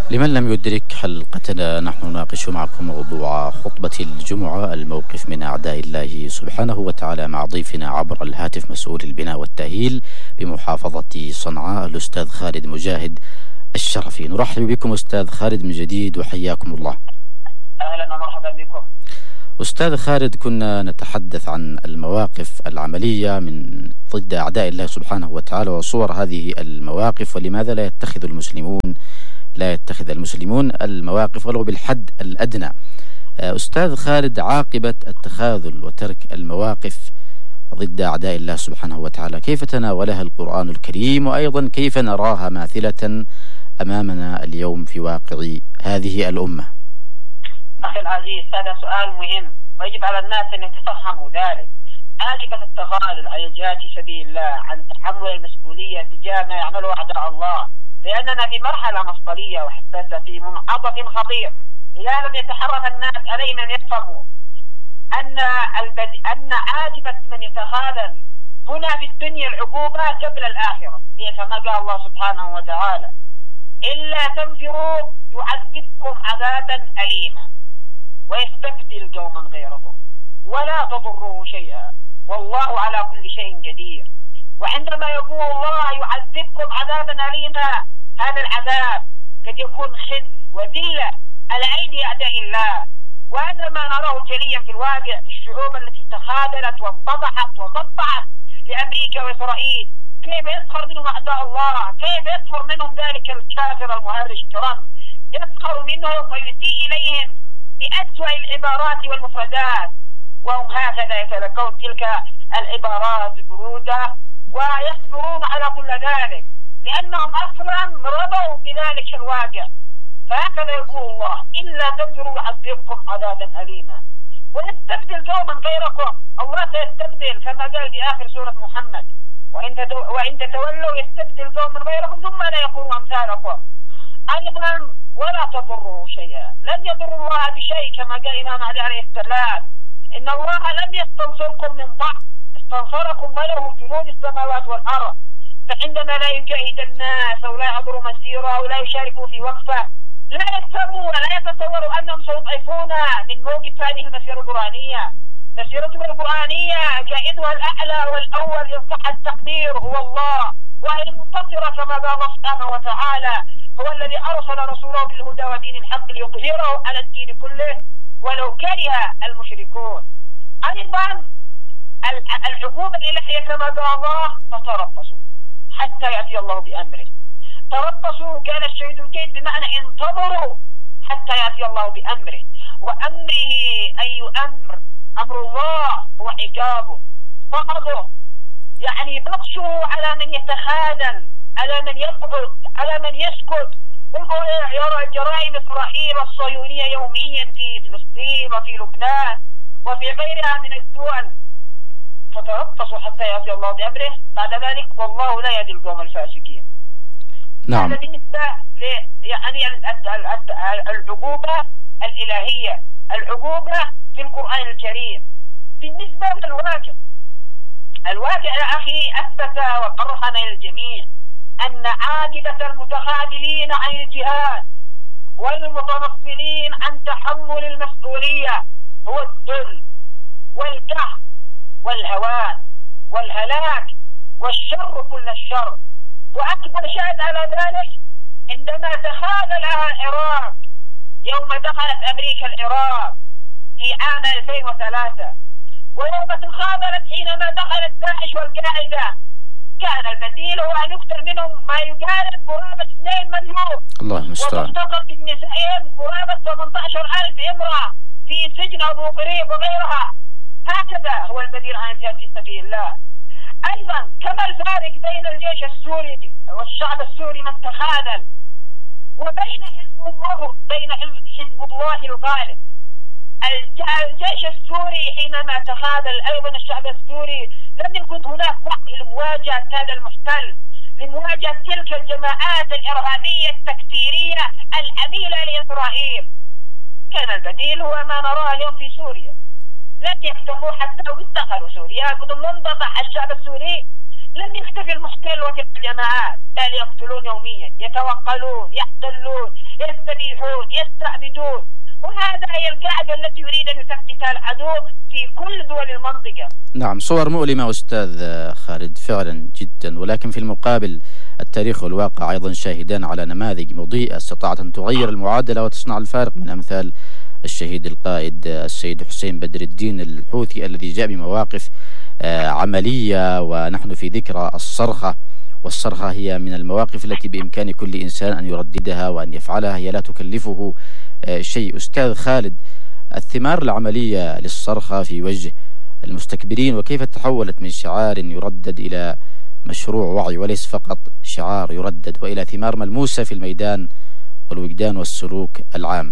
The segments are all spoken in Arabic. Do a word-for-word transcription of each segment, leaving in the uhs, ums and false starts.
لمن لم يدرك حلقتنا، نحن نناقش معكم موضوع خطبة الجمعة، الموقف من أعداء الله سبحانه وتعالى، مع ضيفنا عبر الهاتف مسؤول البناء والتأهيل بمحافظة صنعاء الأستاذ خالد مجاهد الشرفي. نرحب بكم أستاذ خالد من جديد وحياكم الله. أهلا ومرحبا بكم. أستاذ خالد، كنا نتحدث عن المواقف العملية من ضد أعداء الله سبحانه وتعالى وصور هذه المواقف، ولماذا لا يتخذ المسلمون لا يتخذ المسلمون المواقف ولو بالحد الأدنى. أستاذ خالد، عاقبة التخاذل وترك المواقف ضد أعداء الله سبحانه وتعالى كيف تناولها القرآن الكريم، وأيضا كيف نراها ماثلة أمامنا اليوم في واقع هذه الأمة؟ أخي العزيز، هذا سؤال مهم ويجب على الناس أن يتفهموا ذلك. عاقبة التخاذل عن الجهاد في سبيل الله، عن تحمل المسؤولية تجاه ما يعمله أعداء الله، لأننا في مرحلة مفصلية وحساسة في منعطف خطير. إذا لم يتحرك الناس علينا أن يفهموا أن البد... أن عاقبة من يتخاذل هنا في الدنيا العقوبة قبل الآخرة، هي كما قال الله سبحانه وتعالى: إلا تنفروا يعذبكم عذابا أليما ويستبدل قوما غيركم ولا تضروه شيئا والله على كل شيء قدير. وعندما يقول الله يعذبكم عذابا أليما، هذا العذاب قد يكون خزي وذلة على أيدي أعداء الله، وهذا ما نراه جليا في الواقع في الشعوب التي تخاذلت وانبطحت وقطعت لأمريكا وإسرائيل. كيف يسخر منهم أعداء الله، كيف يسخر منهم ذلك الكافر المهرج ترامب، يسخر منهم ويسيء إليهم بأسوأ العبارات والمفردات، وهم هكذا يتلقون تلك العبارات برودة ويصبرون على كل ذلك لأنهم أصلا رضوا بذلك الواقع. فهكذا يقول الله: إلا تنفروا يعذبكم عذابا أليما ويستبدل قوما غيركم. الله سيستبدل كما قال في آخر سورة محمد: وإن تتولوا يستبدل قوما غيركم ثم لا يكونوا أمثالكم. أيضا ولا تضروا شيئا، لن يضر الله بشيء كما قال الإمام علي عليه السلام: إن الله لم يستنصركم من ضعف، استنصركم وله جنود السماوات والأرض. فعندما لا يجاهد الناس أو لا يحضروا مسيرة أو لا يشاركوا في وقفة، لا يفهموا ولا يتصوروا أنهم سيضعفون من موقف هذه المسيرة القرآنية. مسيرتنا القرآنية جائدها الأعلى والأول إن صح التقدير هو الله، وهي المنتصرة كما قال الله سبحانه وتعالى: هو الذي أرسل رسوله بالهدى ودين الحق ليظهره على الدين كله ولو كره المشركون. أيضا العقوبة الإلهية كما قال الله: فتربصوا حتى يأتي الله بأمره. تربصوا قال الشهيد الجيد بمعنى انتظروا حتى يأتي الله بأمره، وأمره أي أمر أمر الله هو عقابه فقضه، يعني بطشه على من يتخاذل، على من يبعد، على من يسكت. يرى جرائم إسرائيل الصهيونية يوميا في فلسطين وفي لبنان وفي غيرها من الدول. فتربصوا حتى يأتي الله بأمره، بعد ذلك والله لا يهدي القوم الفاسقين. نعم. هذا بالنسبة ل يعني العقوبة الإلهية، العقوبة في القرآن الكريم. بالنسبة للواقع، الواقع يا أخي أثبت وقرحن الجميع أن عاقبة المتخاذلين عن الجهاد والمتنصلين عن تحمل المسؤولية هو الذل والقهر والهوان والهلاك والشر كل الشر. وأكبر شاهد على ذلك عندما تخاذلها العراق يوم دخلت أمريكا العراق في عام ألفين وثلاثة، ويوم تخاذلت حينما دخلت داعش والقاعدة، كان البديل هو أن يقتل منهم ما يقارب قرابة اثنين مليون، الله المستعان، وتغتصب بالنسائهم قرابة ثمانية عشر ألف امرأة في سجن أبو غريب وغيرها. هكذا هو البديل عن الجهاد في سبيل الله. أيضا كما الفارق بين الجيش السوري والشعب السوري من تخاذل وبين حزب الله بين حزب الله الغالب. الجيش السوري حينما تخاذل أيضا الشعب السوري لم يكن هناك وقت لمواجهة هذا المحتل، لمواجهة تلك الجماعات الإرهابية التكفيرية العميلة لإسرائيل. كان البديل هو ما نراه اليوم في سوريا. لم يكتفوا حتى دخلوا سوريا قد منبطح الشعب السوري، لم يكتفي المحتل وتلك الجماعات، بل يقتلون يوميا، يتوقلون، يحتلون، يستبيحون، يستعبدون. وهذا هي القاعدة التي يريد أن يثبتها العدو في كل دول المنطقة. نعم، صور مؤلمة أستاذ خالد فعلا جدا، ولكن في المقابل التاريخ والواقع أيضا شاهدان على نماذج مضيئة استطاعت أن تغير المعادلة وتصنع الفارق، من أمثال الشهيد القائد السيد حسين بدر الدين الحوثي الذي جاء بمواقف عملية. ونحن في ذكرى الصرخة، والصرخة هي من المواقف التي بإمكان كل إنسان أن يرددها وأن يفعلها، هي لا تكلفه شيء. أستاذ خالد، الثمار العملية للصرخة في وجه المستكبرين وكيف تحولت من شعار يردد إلى مشروع وعي، وليس فقط شعار يردد، وإلى ثمار ملموسة في الميدان والوجدان والسلوك العام.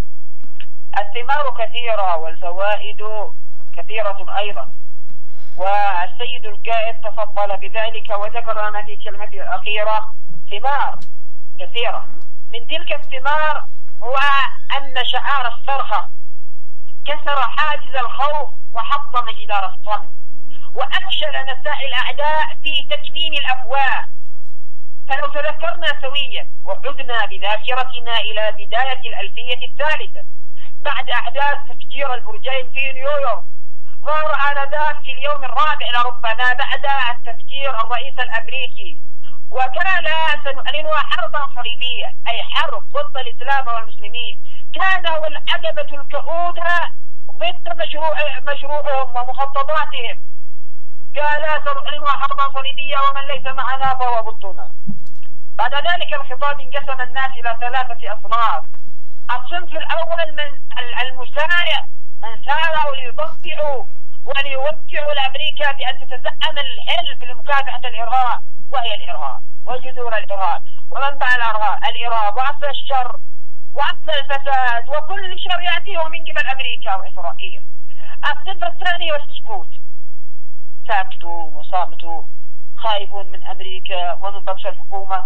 الثمار كثيرة والفوائد كثيرة أيضا، والسيد القائد تفضل بذلك وذكر لنا في كلمته الأخيرة ثمار كثيرة. من تلك الثمار هو أن شعار الصرخة كسر حاجز الخوف وحطم جدار الصمت، وأفشل نساء الأعداء في تجميم الأفواه. فلو تذكرنا سويا وعدنا بذاكرتنا إلى بداية الألفية الثالثة بعد أحداث تفجير البرجين في نيويورك، ظهر آنذاك في اليوم الرابع لربما بعد التفجير الرئيس الأمريكي، وكان سنعلنها حربا صليبية، أي حرب ضد الإسلام والمسلمين. كان هو العقبة الكؤودة ضد مشروع مشروعهم ومخططاتهم. قال سنعلنها حربا صليبية ومن ليس معنا فهو ضدنا. بعد ذلك الخطاب انقسم الناس إلى ثلاثة أصناف. الصنف الأول من المسارع، من سارعوا ليضبطوا وليوقعوا لأمريكا بأن تتزعم الحلف لمكافحة الإرهاب، وهي الإرهاب وجذور الإرهاب ومنبع الإرهاب الإرهاب وأصل الشر وأصل الفساد وكل شر يأتيه من قبل أمريكا وإسرائيل. الصنف الثاني والسكوت، ساكتوا وصامتوا، خايفون من أمريكا ومن بطش الحكومة.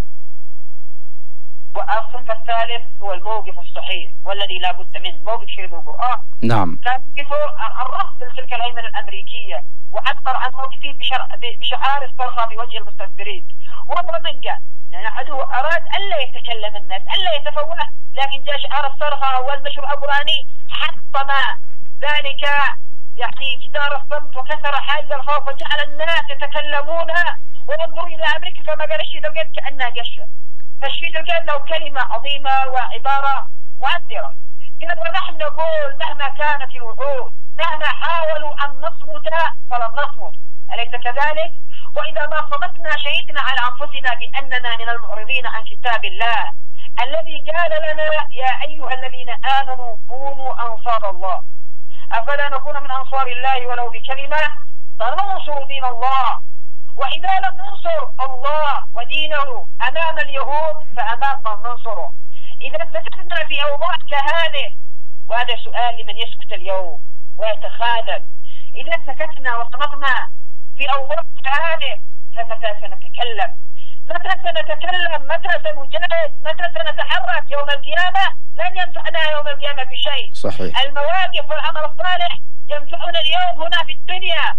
والصنف الثالث هو الموقف الصحيح والذي لا بد منه، موقف شهيد القرآن. نعم. كان موقفه الرفض لتلك الهيمنة الأمريكية، وعبر عن موقفه بشعار الصرخة في وجه المستكبرين. وهو من قال يعني عدو أراد ألا يتكلم الناس، ألا يتفوه، لكن جاء شعار الصرخة والمشروع القرآني حطم ذلك يعني جدار الصمت وكسر حاجز الخوف وجعل الناس يتكلمون وينظرون إلى أمريكا كما قال الشهيد القائد كأنها قشة. فالشهيد القائد له كلمة عظيمة وعبارة مؤثرة، قال ونحن نقول مهما كانت الوعود، مهما حاولوا أن نصمت فلن نصمت، أليس كذلك؟ وإذا ما صمتنا شهدنا على أنفسنا بأننا من المعرضين عن كتاب الله الذي قال لنا يا أيها الذين آمنوا كونوا أنصار الله. أفلا نكون من أنصار الله ولو بكلمة؟ فننصر دين الله، وإذا لم ننصر الله ودينه أمام اليهود فأمام من ننصره. إذا سكتنا في أوضاع كهذه، وهذا سؤال لمن يسكت اليوم ويتخاذل، إذا سكتنا وصمتنا في أوضاع كهذه فمتى سنتكلم؟ متى سنتكلم؟ متى سنجاهد؟ متى سنتحرك؟ يوم القيامة لن ينفعنا يوم القيامة بشيء. صحيح. المواقف والعمل الصالح ينفعنا اليوم هنا في الدنيا.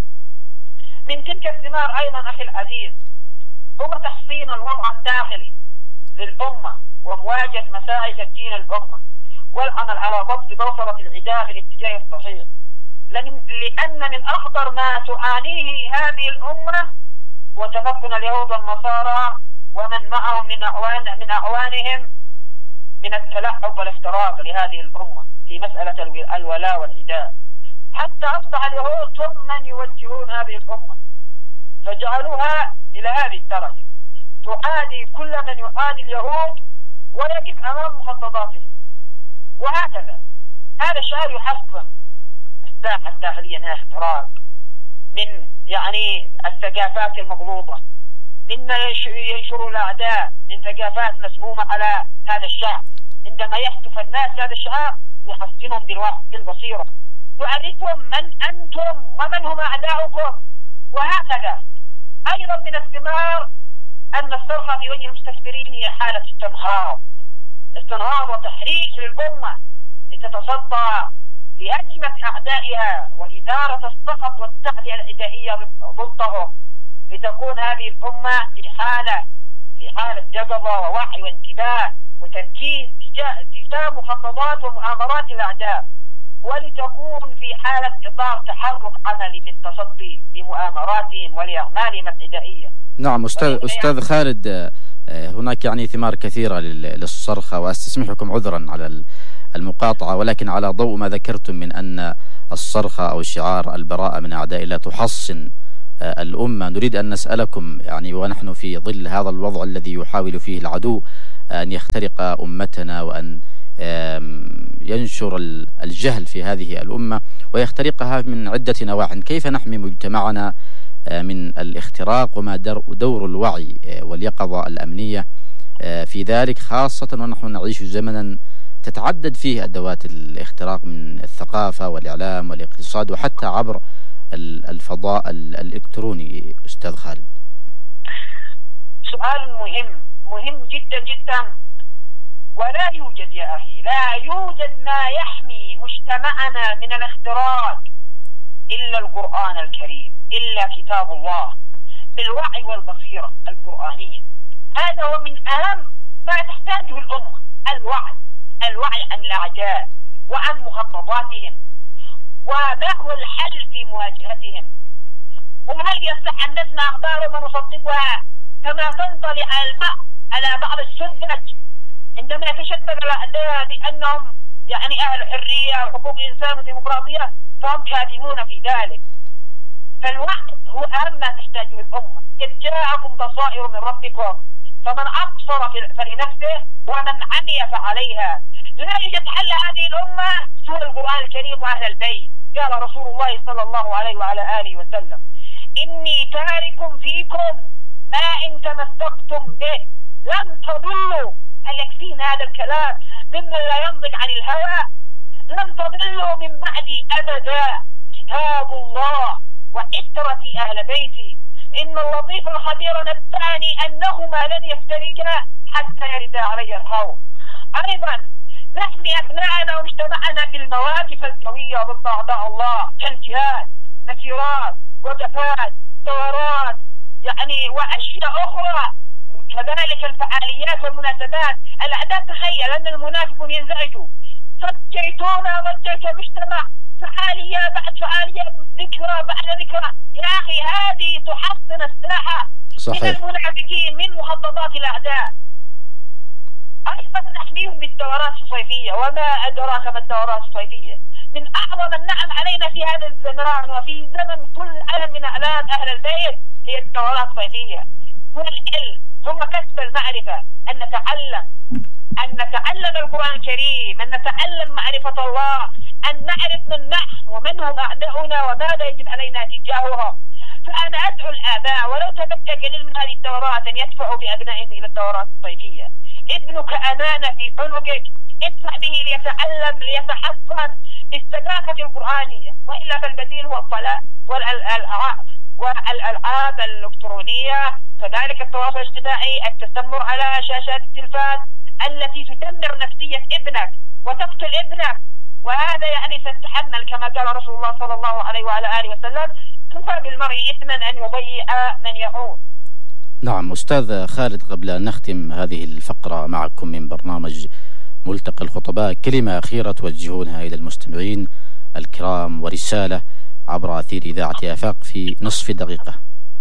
من تلك الثمار أيضا أخي العزيز هو تحسين الوضع الداخلي للأمة ومواجهة مساعي تدين الأمة والعمل على ضبط بوصلة العداء في الاتجاه الصحيح، لأن من أخطر ما تعانيه هذه الأمة وتمكن اليهود والنصارى ومن معهم من أعوان من أعوانهم من التلعب والافتراق لهذه الأمة في مسألة الولاء والعداء، حتى أصبح اليهود هم من يوجهون هذه الأمة، فجعلوها إلى هذه الدرجة تعادي كل من يعادي اليهود ويقف أمام مخططاتهم. وهكذا هذا الشعار يحصن الساحة الداخلية من الاحتراق، من يعني الثقافات المغلوطة، مما ينشر الأعداء من ثقافات مسمومة على هذا الشعب. عندما يهتف الناس هذا الشعار يحصنهم بالبصيرة، يعرفهم من أنتم ومن هم أعداؤكم. وهكذا أيضا من الثمار أن الصرخة في وجه المستكبرين هي حالة استنهاض استنهاض وتحريك للأمة لتتصدى لهجمة أعدائها وإثارة السخط والتعدية العدائية ضدهم، لتكون هذه الأمة في حالة في حالة يقظة ووعي وانتباه وتركيز تجاه مخططات ومؤامرات الأعداء، ولتكون في حالة إطار تحرك عملي للتصدي لمؤامراتهم ولأعمالهم العدائية. نعم أستاذ أستاذ خالد، هناك يعني ثمار كثيرة للصرخة، وأستسمحكم عذرا على المقاطعة، ولكن على ضوء ما ذكرتم من أن الصرخة أو شعار البراءة من أعداء الله تحصن الأمة، نريد أن نسألكم يعني ونحن في ظل هذا الوضع الذي يحاول فيه العدو أن يخترق أمتنا وأن ينشر الجهل في هذه الأمة ويخترقها من عدة نواح، كيف نحمي مجتمعنا من الاختراق، وما دور الوعي واليقظة الأمنية في ذلك، خاصة ونحن نعيش زمنا تتعدد فيه أدوات الاختراق من الثقافة والإعلام والاقتصاد وحتى عبر الفضاء الإلكتروني. أستاذ خالد، سؤال مهم مهم جدا جدا، ولا يوجد يا أخي لا يوجد ما يحمي مجتمعنا من الاختراق إلا القرآن الكريم، إلا كتاب الله بالوعي والبصيرة القرآنية. هذا هو من أهم ما تحتاجه الأمة، الوعي الوعي عن الأعداء وعن مخططاتهم، وما هو الحل في مواجهتهم، وهل يصح أن نسمع أخبارهم ونصدقها كما تنطلي على الماء على بعض السذج عندما يتشتت الأعداء بأنهم يعني أهل حرية وحقوق الإنسان وديمقراطية، فهم كاذبون في ذلك. فالوعي هو أهم ما تحتاجه الأمة. إذ جاءكم بصائر من ربكم فمن أبصر فلنفسه ومن عمي فعليها. لا يوجد حل هذه الأمة سوى القرآن الكريم وأهل البيت. قال رسول الله صلى الله عليه وعلى آله وسلم: إني تارك فيكم ما إن تمسكتم به لن تضلوا. هل يكفينا هذا الكلام ممن لا ينطق عن الهوى؟ لن تضلوا من بعدي أبدا، كتاب الله وعترتي أهل بيتي. إن اللطيف الخبير نبأني أنهما لن يفترجا حتى يرد علي الحوض. أيضا نحمي أبناءنا ومجتمعنا بالمواقف القوية ضد أعداء الله كالجهاد، مسيرات، وقفات، دورات، يعني وأشياء أخرى، كذلك الفعاليات والمناسبات. الأعداء تخيل أن المنافقون ينزعجوا، فجيتونا ضجيت المجتمع، فعالية بعد فعالية، ذكرى بعد ذكرى. يا أخي هذه تحصن الساحة صحيح. من المنافقين، من مخططات الأعداء. أيضا نحميهم بالدورات الصيفية، وما أدراك ما الدورات الصيفية؟ من أعظم النعم علينا في هذا الزمان وفي زمن كل علم من أعلام أهل البيت هي الدورات الصيفية. هو العلم، هو كسب المعرفة، أن نتعلم أن نتعلم القرآن الكريم، أن نتعلم معرفة الله، أن نعرف من نحن ومن هم أعداؤنا وماذا يجب علينا تجاههم. فأنا أدعو الآباء ولو تبقى قليل من هذه الدورات أن يدفعوا بأبنائهم إلى الدورات الصيفية. ابنك أمانة في عنقك، ادفع به ليتعلم ليتحصن بالثقافة القرآنية، وإلا فالبديل هو الصلاة والألعاب والألعاب الإلكترونية، كذلك التواصل الاجتماعي، التستمر على شاشات التلفاز التي تدمر نفسية ابنك وتقتل ابنك. وهذا يعني ستتحمل كما قال رسول الله صلى الله عليه وعلى آله وسلم: كفى بالمرء إثما أن يضيع من يعود. نعم أستاذ خالد، قبل أن نختم هذه الفقرة معكم من برنامج ملتقى الخطباء، كلمة أخيرة توجهونها إلى المستمعين الكرام ورسالة عبر أثير إذاعة آفاق في نصف دقيقة.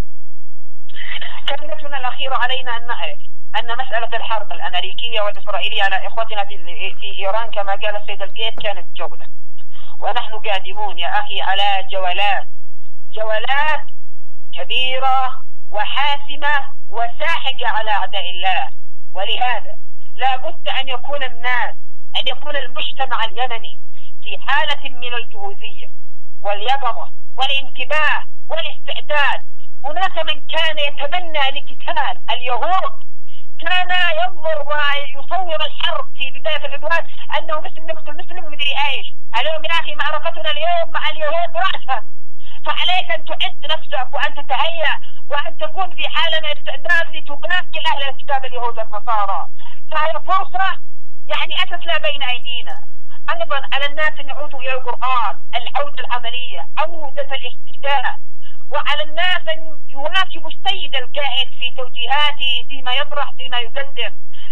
كلمتنا الأخيرة علينا أن نعرف أن مسألة الحرب الأمريكية والإسرائيلية على إخوتنا في في إيران كما قال السيد القيد كانت جولة، ونحن قادمون يا أخي على جولات جولات كبيرة وحاسمة وساحقة على أعداء الله. ولهذا لا بد أن يكون الناس أن يكون المجتمع اليمني في حالة من الجهوزية واليقظة والانتباه والاستعداد. هناك من كان يتمنى لقتال اليهود، كان ينظر ويصور الحرب في بداية العدوان أنه مسلم يقتل مسلم ومدري ايش. اليوم يا أخي معركتنا اليوم مع اليهود رأسا، فعليك أن تعد نفسك وأن تتهيأ وأن تكون في حالة من الاستعداد لتقاتل أهل الكتاب اليهود والنصارى. فهي فرصة يعني أتت لا بين أيدينا. أيضا على الناس أن يعودوا إلى القرآن، العودة العملية، عودة الاهتداء، وعلى الناس أن يواكبوا السيد القائد في توجيهاته فيما يطرح فيما يقدم.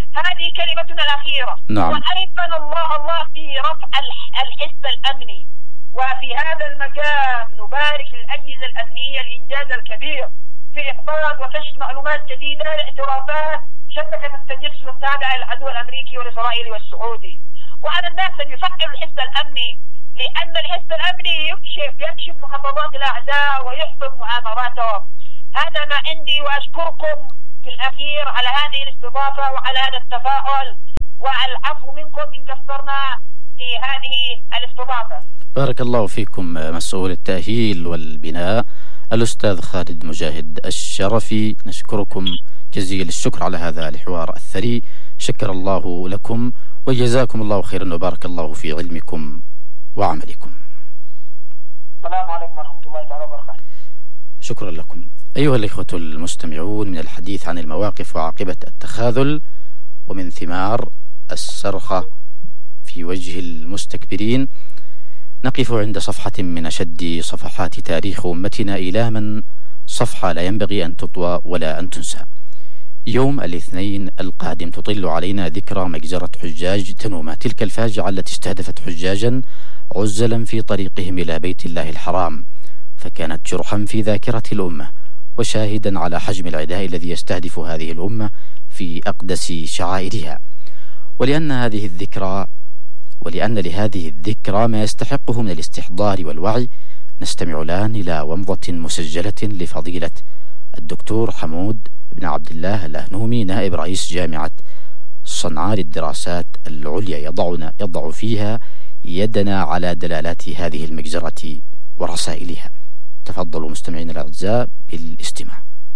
هذه كلمتنا الأخيرة. نعم. وأيقن الله الله في رفع الحزب الأمني. وفي هذا المكان نبارك للأجهزة الأمنية الإنجاز الكبير في إحضار وكشف معلومات جديدة لاعترافات شبكة التجسس التابعة للعدو الأمريكي والإسرائيلي والسعودي. وعلى الناس أن يفعلوا الحزب الأمني، لأن الحزب الأمني يكشف يكشف مخططات الأعداء ويحبط مؤامراتهم. هذا ما عندي، وأشكركم في الأخير على هذه الاستضافة وعلى هذا التفاعل، والعفو منكم إن قصرنا في هذه الاستضافة. بارك الله فيكم. مسؤول التأهيل والبناء الأستاذ خالد مجاهد الشرفي، نشكركم جزيل الشكر على هذا الحوار الثري. شكر الله لكم وجزاكم الله خيرا وبارك الله في علمكم وعملكم. السلام عليكم ورحمة الله تعالى وبركاته. شكرا لكم. أيها الإخوة المستمعون، من الحديث عن المواقف وعاقبة التخاذل ومن ثمار السرخة في وجه المستكبرين، نقف عند صفحة من أشد صفحات تاريخ أمتنا إيلاما، صفحة لا ينبغي أن تطوى ولا أن تنسى. يوم الاثنين القادم تطل علينا ذكرى مجزرة حجاج تنوما، تلك الفاجعة التي استهدفت حجاجا عزلا في طريقهم إلى بيت الله الحرام، فكانت جرحا في ذاكرة الأمة وشاهدا على حجم العداء الذي يستهدف هذه الأمة في أقدس شعائرها. ولأن هذه الذكرى ولأن لهذه الذكرى ما يستحقه من الاستحضار والوعي، نستمع الآن إلى ومضة مسجلة لفضيلة الدكتور حمود بن عبد الله الأهنومي، نائب رئيس جامعة صنعاء للدراسات العليا، يضعنا يضع فيها يدنا على دلالات هذه المجزرة ورسائلها. تفضلوا مستمعين الأعزاء بالاستماع.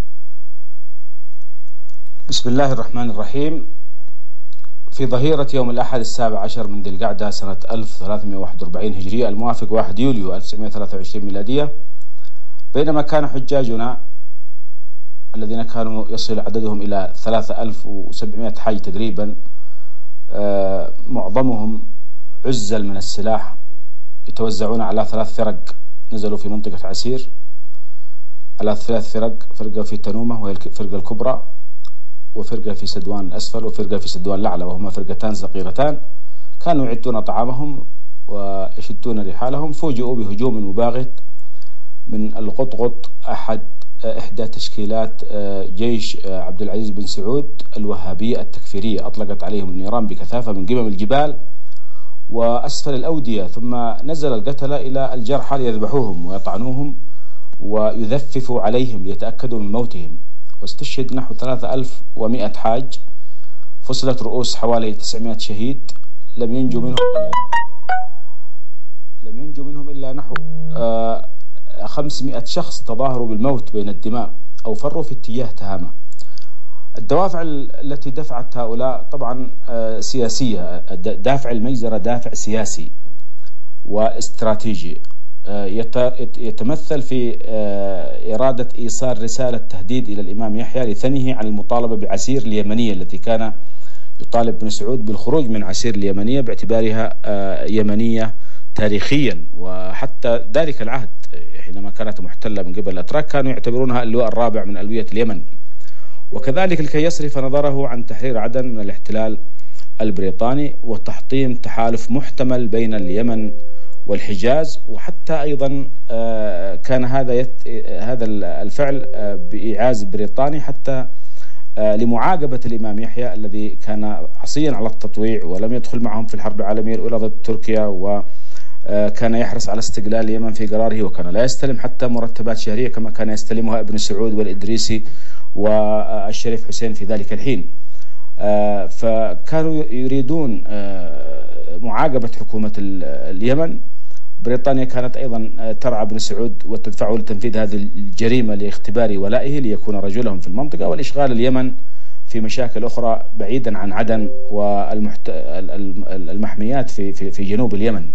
بسم الله الرحمن الرحيم. في ظهيرة يوم الأحد السابع عشر من ذي القعدة سنة ألف وثلاثمائة وواحد وأربعين هجرية، الموافق واحد يوليو ألف وتسعمائة وثلاثة وعشرين ميلادية، بينما كان حجاجنا الذين كانوا يصل عددهم إلى ثلاثة آلاف وسبعمائة حاج تقريبا، معظمهم عزل من السلاح، يتوزعون على ثلاث فرق نزلوا في منطقة عسير، على ثلاث فرق، فرقة في تنومة وهي الفرقة الكبرى، وفرقة في سدوان الأسفل، وفرقة في سدوان الأعلى، وهما فرقتان صغيرتان. كانوا يعدون طعامهم ويشدون رحالهم، فوجئوا بهجوم مباغت من القطقط، أحد إحدى تشكيلات جيش عبد العزيز بن سعود الوهابية التكفيرية. أطلقت عليهم النيران بكثافة من قمم الجبال وأسفل الأودية، ثم نزل القتلة إلى الجرحى ليذبحوهم ويطعنوهم ويذففوا عليهم ليتأكدوا من موتهم. واستشهد نحو ثلاثة آلاف ومائة حاج، فصلت رؤوس حوالي تسعمائة شهيد، لم ينجو منهم إلا لم ينجو منهم إلا نحو آه خمسمائة شخص تظاهروا بالموت بين الدماء أو فروا في اتجاه تهامة. الدوافع التي دفعت هؤلاء طبعا آه سياسية، دافع المجزرة دافع سياسي واستراتيجي، يتمثل في إرادة إيصال رسالة تهديد إلى الإمام يحيى لثنيه عن المطالبة بعسير اليمنية التي كان يطالب بن سعود بالخروج من عسير اليمنية باعتبارها يمنية تاريخيا. وحتى ذلك العهد حينما كانت محتلة من قبل الأتراك كانوا يعتبرونها اللواء الرابع من ألوية اليمن. وكذلك لكي يصرف نظره عن تحرير عدن من الاحتلال البريطاني وتحطيم تحالف محتمل بين اليمن والحجاز. وحتى أيضا كان هذا يت... هذا الفعل بإيعاز بريطاني حتى لمعاقبة الإمام يحيى الذي كان عصيا على التطويع ولم يدخل معهم في الحرب العالمية الأولى ضد تركيا، وكان يحرص على استقلال اليمن في قراره، وكان لا يستلم حتى مرتبات شهرية كما كان يستلمها ابن سعود والإدريسي والشريف حسين في ذلك الحين. فكانوا يريدون معاقبة حكومة اليمن. بريطانيا كانت أيضا ترعى بن سعود وتدفعه لتنفيذ هذه الجريمة لاختبار ولائه ليكون رجلهم في المنطقة والإشغال اليمن في مشاكل أخرى بعيدا عن عدن والمحميات في في في جنوب اليمن.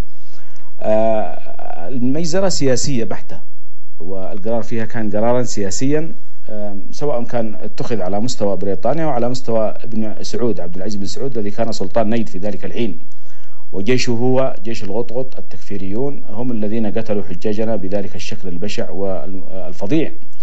المجزرة سياسية بحتة، والقرار فيها كان قرارا سياسيا، سواء كان اتخذ على مستوى بريطانيا وعلى مستوى ابن سعود عبد العزيز بن سعود الذي كان سلطان نجد في ذلك الحين، وجيشه هو جيش الغطغط التكفيريون، هم الذين قتلوا حجاجنا بذلك الشكل البشع والفظيع.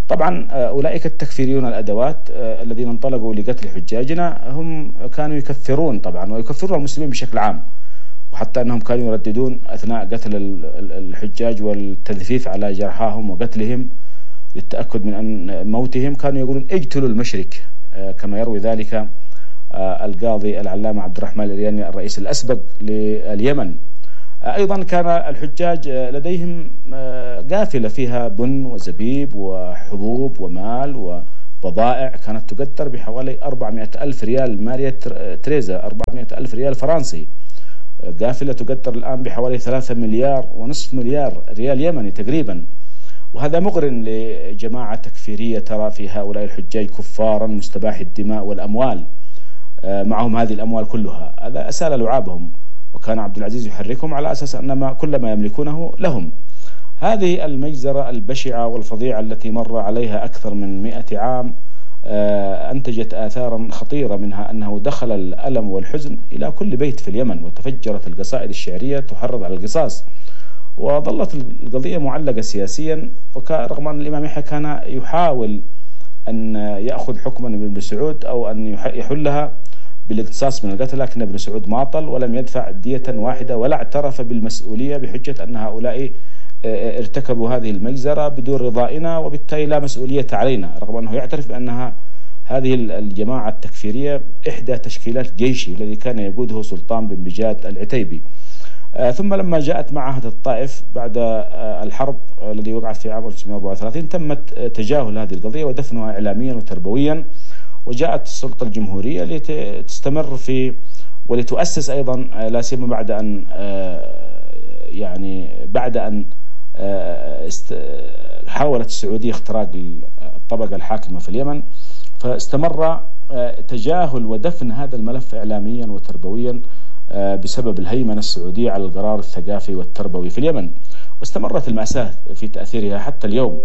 طبعا أولئك التكفيريون الأدوات الذين انطلقوا لقتل حجاجنا هم كانوا يكفرون طبعا ويكفرون المسلمين بشكل عام، وحتى أنهم كانوا يرددون أثناء قتل الحجاج والتلفيف على جرحاهم وقتلهم للتأكد من أن موتهم كانوا يقولون اقتلوا المشرك، كما يروي ذلك القاضي العلامة عبد الرحمن الإرياني الرئيس الأسبق لليمن. أيضا كان الحجاج لديهم قافلة فيها بن وزبيب وحبوب ومال وبضائع كانت تقدر بحوالي أربعمائة ألف ريال ماريا تريزا، أربعمائة ألف ريال فرنسي، قافلة تقدر الآن بحوالي ثلاثة مليار ونصف مليار ريال يمني تقريبا. وهذا مغرن لجماعة تكفيرية ترى في هؤلاء الحجاج كفارا مستباحي الدماء والأموال، معهم هذه الأموال كلها، هذا أسال لعابهم، وكان عبد العزيز يحركهم على أساس أن ما كل ما يملكونه لهم. هذه المجزرة البشعة والفظيعة التي مر عليها أكثر من مئة عام أنتجت آثارا خطيرة، منها أنه دخل الألم والحزن إلى كل بيت في اليمن، وتفجرت القصائد الشعرية تحرض على القصاص، وظلت القضية معلقة سياسيا. ورغم أن الإمام يحيى كان يحاول أن يأخذ حكما من ابن سعود أو أن يحلها بالاقتصاص من القتل، لكن ابن سعود ماطل ولم يدفع دية واحدة ولا اعترف بالمسؤولية بحجة أن هؤلاء ارتكبوا هذه المجزرة بدون رضائنا وبالتالي لا مسؤولية علينا، رغم أنه يعترف بأنها هذه الجماعة التكفيرية إحدى تشكيلات جيشه الذي كان يقوده سلطان بن بجاد العتيبي. ثم لما جاءت معاهدة الطائف بعد الحرب الذي وقعت في عام ألف وتسعمائة وأربعة وثلاثين تمت تجاهل هذه القضية ودفنها إعلاميا وتربويا، وجاءت السلطة الجمهورية لتستمر في ولتؤسس أيضا لا سيما بعد أن يعني بعد أن حاولت السعودية اختراق الطبقة الحاكمة في اليمن، فاستمر تجاهل ودفن هذا الملف إعلاميا وتربويا بسبب الهيمنة السعودية على القرار الثقافي والتربوي في اليمن، واستمرت المأساة في تأثيرها حتى اليوم.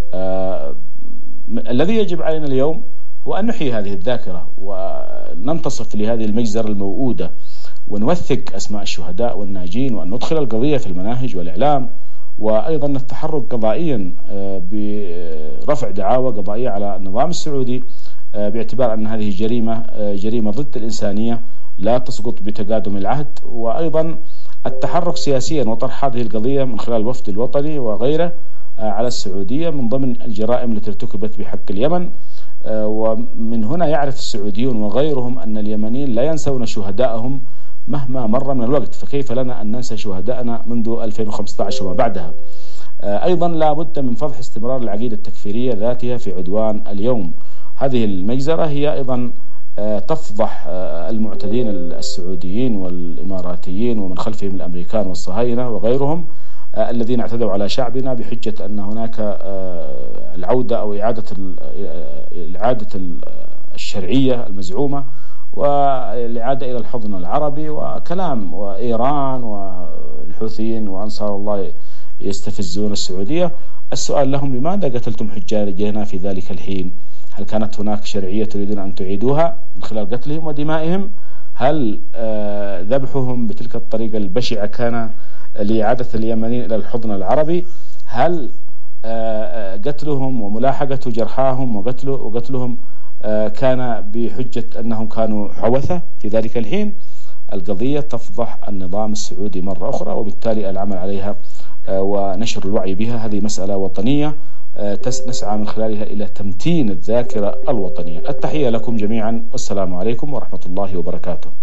الذي يجب علينا اليوم هو أن نحيي هذه الذاكرة وننتصف لهذه المجزرة الموؤودة، ونوثق أسماء الشهداء والناجين، وأن ندخل القضية في المناهج والإعلام، وأيضا التحرك قضائيا برفع دعاوى قضائية على النظام السعودي باعتبار أن هذه جريمة جريمة ضد الإنسانية لا تسقط بتقادم العهد، وأيضا التحرك سياسيا وطرح هذه القضية من خلال الوفد الوطني وغيره على السعودية من ضمن الجرائم التي ارتكبت بحق اليمن. ومن هنا يعرف السعوديون وغيرهم أن اليمنيين لا ينسون شهداءهم مهما مر من الوقت، فكيف لنا أن ننسى شهداءنا منذ ألفين وخمسة عشر وما بعدها. أيضا لا بد من فضح استمرار العقيدة التكفيرية ذاتها في عدوان اليوم. هذه المجزرة هي أيضا تفضح المعتدين السعوديين والإماراتيين ومن خلفهم الأمريكان والصهاينة وغيرهم الذين اعتدوا على شعبنا بحجة أن هناك العودة أو إعادة الإعادة الشرعية المزعومة والإعادة إلى الحضن العربي وكلام، وإيران والحوثيين وأنصار الله يستفزون السعودية. السؤال لهم: لماذا قتلتم حجاجنا في ذلك الحين؟ هل كانت هناك شرعية تريدون أن تعيدوها من خلال قتلهم ودمائهم؟ هل ذبحهم بتلك الطريقة البشعة كان لإعادة اليمنيين إلى الحضن العربي؟ هل قتلهم وملاحقة جرحاهم وقتله وقتلهم كان بحجة أنهم كانوا حوثة في ذلك الحين؟ القضية تفضح النظام السعودي مرة أخرى، وبالتالي العمل عليها ونشر الوعي بها هذه مسألة وطنية نسعى من خلالها إلى تمتين الذاكرة الوطنية. التحية لكم جميعا، والسلام عليكم ورحمة الله وبركاته.